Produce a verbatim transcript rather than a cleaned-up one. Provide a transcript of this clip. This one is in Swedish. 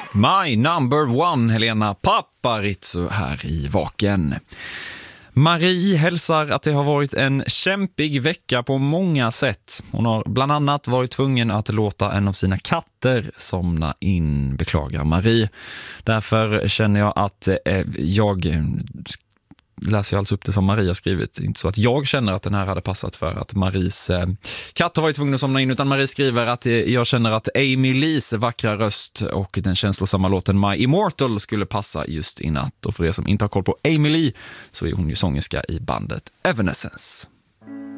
My number one, Helena Paparizou här i Vaken. Marie hälsar att det har varit en kämpig vecka på många sätt. Hon har bland annat varit tvungen att låta en av sina katter somna in, beklagar Marie. Därför känner jag att eh, jag läser jag alltså upp det som Maria skrivit. Inte så att jag känner att den här hade passat för att Maries eh, katt har varit tvungen att somna in, utan Marie skriver att eh, jag känner att Amy Lees vackra röst och den känslosamma låten My Immortal skulle passa just i natt. Och för er som inte har koll på Amy Lee så är hon ju sångerska i bandet Evanescence.